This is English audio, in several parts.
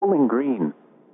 Bowling Green.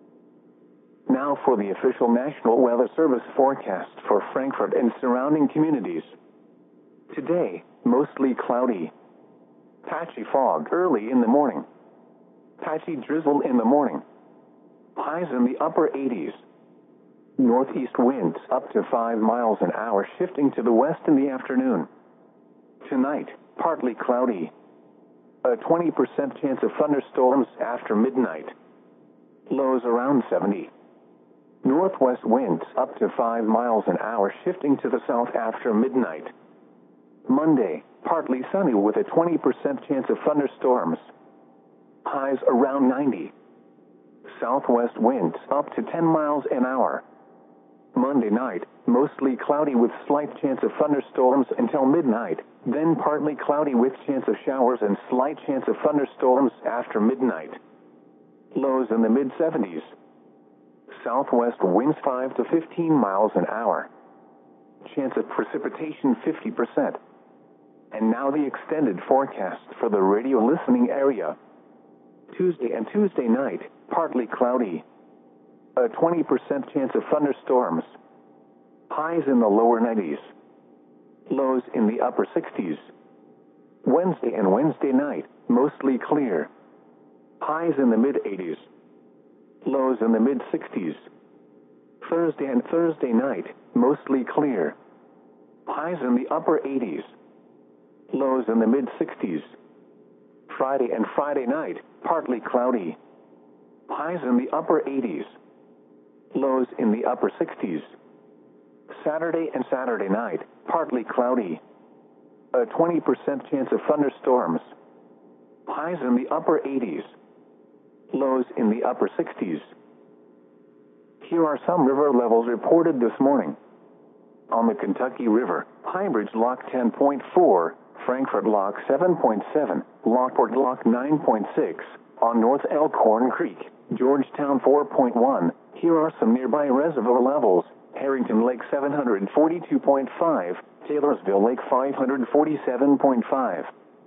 Now for the official National Weather Service forecast for Frankfort and surrounding communities. Today, mostly cloudy. Patchy fog early in the morning. Patchy drizzle in the morning. Highs in the upper 80s. Northeast winds up to 5 miles an hour, shifting to the west in the afternoon. Tonight, partly cloudy. A 20% chance of thunderstorms after midnight. Lows around 70. Northwest winds up to 5 miles an hour, shifting to the south after midnight. Monday, partly sunny with a 20% chance of thunderstorms. Highs around 90. Southwest winds up to 10 miles an hour. Monday night, mostly cloudy with slight chance of thunderstorms until midnight, then partly cloudy with chance of showers and slight chance of thunderstorms after midnight. Lows in the mid-70s. Southwest winds 5 to 15 miles an hour. Chance of precipitation 50%. And now the extended forecast for the radio listening area. Tuesday and Tuesday night, partly cloudy. A 20% chance of thunderstorms. Highs in the lower 90s. Lows in the upper 60s. Wednesday and Wednesday night, mostly clear. Highs in the mid-80s. Lows in the mid-60s. Thursday and Thursday night, mostly clear. Highs in the upper 80s. Lows in the mid-60s. Friday and Friday night, partly cloudy. Highs in the upper 80s. Lows in the upper 60s. Saturday and Saturday night, partly cloudy. A 20% chance of thunderstorms. Highs in the upper 80s. Lows in the upper 60s. Here are some river levels reported this morning. On the Kentucky River, Highbridge Lock 10.4, Frankfort Lock 7.7, Lockport Lock 9.6, on North Elkhorn Creek, Georgetown 4.1. Here are some nearby reservoir levels. Harrington Lake 742.5, Taylorsville Lake 547.5.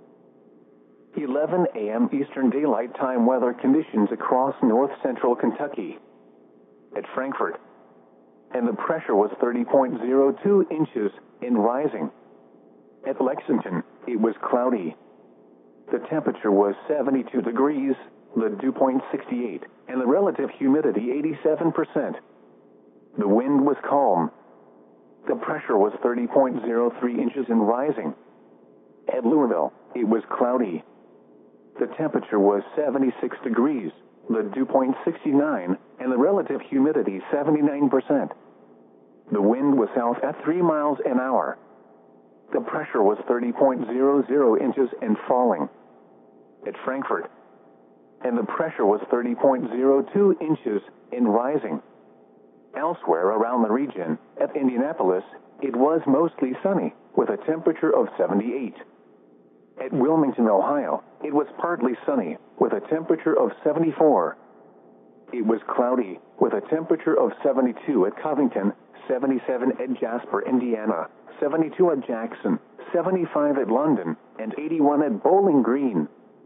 11 a.m. Eastern Daylight Time weather conditions across north-central Kentucky. At Frankfort, and the pressure was 30.02 inches and rising. At Lexington, it was cloudy. The temperature was 72 degrees, the dew point 68, and the relative humidity 87%. The wind was calm. The pressure was 30.03 inches and rising. At Louisville, it was cloudy. The temperature was 76 degrees, the dew point 69, and the relative humidity 79%. The wind was south at 3 miles an hour. The pressure was 30.00 inches and falling. At Frankfort, and the pressure was 30.02 inches and rising. Elsewhere around the region, at Indianapolis, it was mostly sunny, with a temperature of 78. At Wilmington, Ohio, it was partly sunny, with a temperature of 74. It was cloudy, with a temperature of 72 at Covington, 77 at Jasper, Indiana, 72 at Jackson, 75 at London, and 81 at Bowling Green.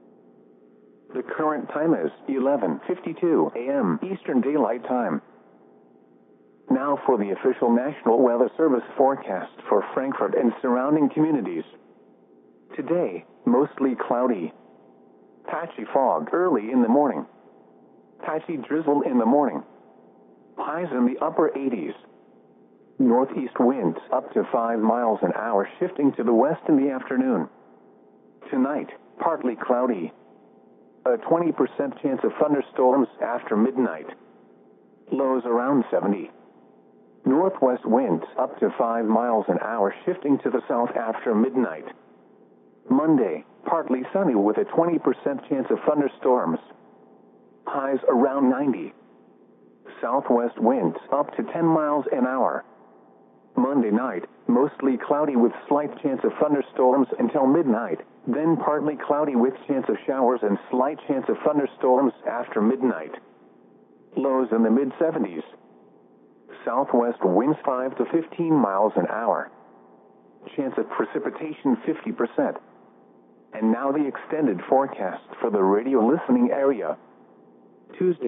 The current time is 11:52 a.m. Eastern Daylight Time. Now for the official National Weather Service forecast for Frankfort and surrounding communities. Today, mostly cloudy. Patchy fog early in the morning. Patchy drizzle in the morning. Highs in the upper 80s. Northeast winds up to 5 miles an hour, shifting to the west in the afternoon. Tonight, partly cloudy. A 20% chance of thunderstorms after midnight. Lows around 70. Northwest winds up to 5 miles an hour, shifting to the south after midnight. Monday, partly sunny with a 20% chance of thunderstorms. Highs around 90. Southwest winds up to 10 miles an hour. Monday night, mostly cloudy with slight chance of thunderstorms until midnight, then partly cloudy with chance of showers and slight chance of thunderstorms after midnight. Lows in the mid-70s. Southwest winds 5 to 15 miles an hour. Chance of precipitation 50%. And now the extended forecast for the radio listening area. Tuesday